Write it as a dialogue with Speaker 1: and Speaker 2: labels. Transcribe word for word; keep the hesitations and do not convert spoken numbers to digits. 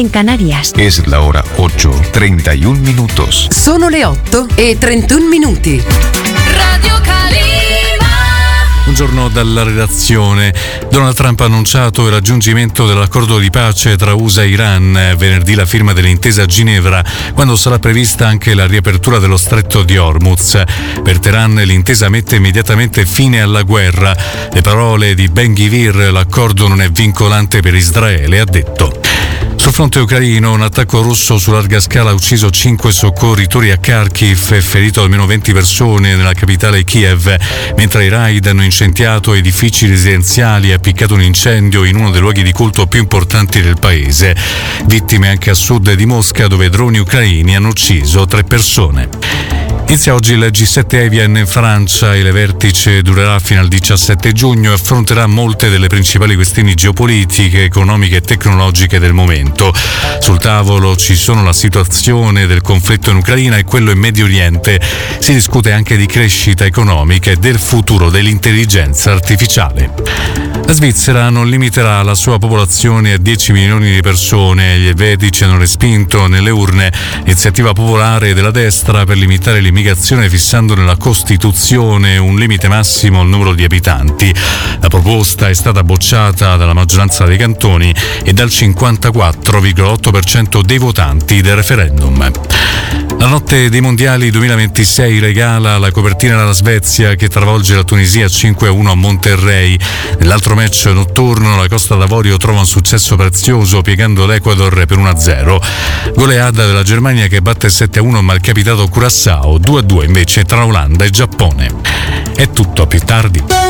Speaker 1: en Canarias.
Speaker 2: Es la hora ocho, treinta y un minutos.
Speaker 3: Sono le otto e trentuno minuti.
Speaker 4: Radio Calima.
Speaker 5: Buongiorno dalla redazione. Donald Trump ha annunciato il raggiungimento dell'accordo di pace tra U S A e Iran, venerdì la firma dell'intesa a Ginevra, quando sarà prevista anche la riapertura dello stretto di Hormuz. Per Teheran l'intesa mette immediatamente fine alla guerra. Le parole di Ben-Gvir: l'accordo non è vincolante per Israele, ha detto. Sul fronte ucraino, un attacco russo su larga scala ha ucciso cinque soccorritori a Kharkiv e ferito almeno venti persone nella capitale Kiev, mentre i raid hanno incendiato edifici residenziali e appiccato un incendio in uno dei luoghi di culto più importanti del paese. Vittime anche a sud di Mosca, dove droni ucraini hanno ucciso tre persone. Inizia oggi il G sette Evian in Francia. Il vertice durerà fino al diciassette giugno e affronterà molte delle principali questioni geopolitiche, economiche e tecnologiche del momento. Sul tavolo ci sono la situazione del conflitto in Ucraina e quello in Medio Oriente. Si discute anche di crescita economica e del futuro dell'intelligenza artificiale. La Svizzera non limiterà la sua popolazione a dieci milioni di persone. Gli elvetici hanno respinto nelle urne l'iniziativa popolare della destra per limitare l'immigrazione, fissando nella Costituzione un limite massimo al numero di abitanti. La proposta è stata bocciata dalla maggioranza dei cantoni e dal cinquantaquattro virgola otto per cento dei votanti del referendum. La notte dei mondiali duemilaventisei regala la copertina alla Svezia, che travolge la Tunisia cinque a uno a Monterrey. Nell'altro match notturno la Costa d'Avorio trova un successo prezioso piegando l'Ecuador per uno a zero. Goleada della Germania che batte sette a uno il malcapitato Curaçao, due a due invece tra Olanda e Giappone. È tutto, a più tardi.